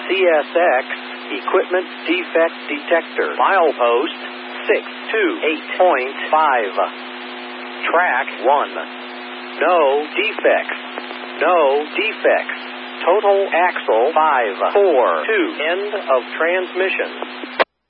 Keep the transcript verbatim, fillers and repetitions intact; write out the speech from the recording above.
C S X, Equipment Defect Detector. Milepost six two eight point five. Track one. No defects. No defects. Total axle five four two. End of transmission.